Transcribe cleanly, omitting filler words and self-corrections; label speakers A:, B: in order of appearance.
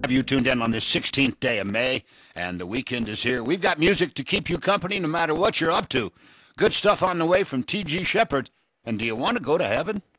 A: have you tuned in on this 16th day of May, and the weekend is here. We've got music to keep you company no matter what you're up to. Good stuff on the way from T.G. Shepherd. And do you want to go to heaven?